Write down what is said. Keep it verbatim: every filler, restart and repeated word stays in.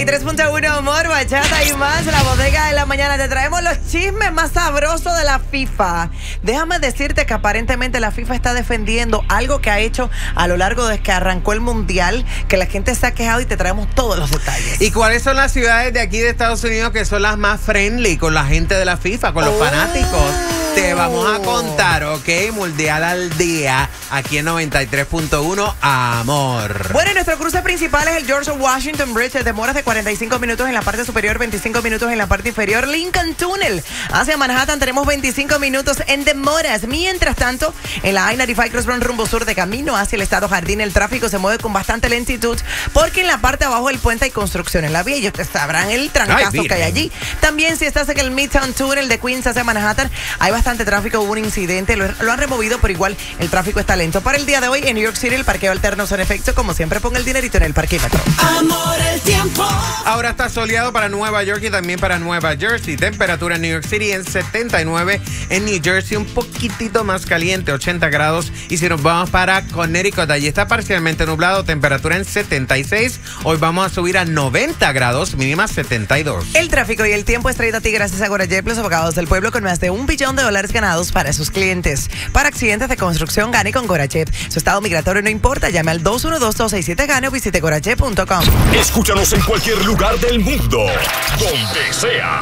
y tres punto uno, amor, bachata y más. La bodega de la mañana. Te traemos los chismes más sabrosos de la FIFA. Déjame decirte que aparentemente la FIFA está defendiendo algo que ha hecho a lo largo de que arrancó el Mundial, que la gente se ha quejado y te traemos todos los detalles. ¿Y cuáles son las ciudades de aquí de Estados Unidos que son las más friendly con la gente de la FIFA, con los oh. fanáticos? Te vamos a contar, ¿ok? Mundial al día, aquí en noventa y tres punto uno, amor. Bueno, y nuestro cruce principal es el George Washington Bridge. Demoras de cuarenta y cinco minutos en la parte superior, veinticinco minutos en la parte inferior. Lincoln Tunnel hacia Manhattan tenemos veinticinco minutos en demoras. Mientras tanto, en la I noventa y cinco Cross Run rumbo sur de camino hacia el Estado Jardín, el tráfico se mueve con bastante lentitud porque en la parte abajo del puente hay construcción en la vía y ustedes sabrán el trancazo Ay, que hay allí. También si estás en el Midtown Tunnel de Queens hacia Manhattan, hay bastante tráfico, hubo un incidente, lo, lo han removido, pero igual el tráfico está lento. Para el día de hoy en New York City el parqueo alterno son efecto, como siempre ponga el dinerito en el parquímetro. Amor, el tiempo. Ahora está soleado para Nueva York y también para Nueva Jersey. Temperatura en New York City en setenta y nueve, en New Jersey un poquitito más caliente, ochenta grados. Y si nos vamos para Connecticut, allí está parcialmente nublado, temperatura en setenta y seis. Hoy vamos a subir a noventa grados, mínima setenta y dos. El tráfico y el tiempo es traído a ti gracias a Gorajep, los abogados del pueblo, con más de un billón de dólares ganados para sus clientes. Para accidentes de construcción, gane con Gorajep. Su estado migratorio no importa, llame al dos uno dos, dos seis siete, gane o visite gorajep punto com. Escúchanos en cualquier lugar del mundo, donde sea.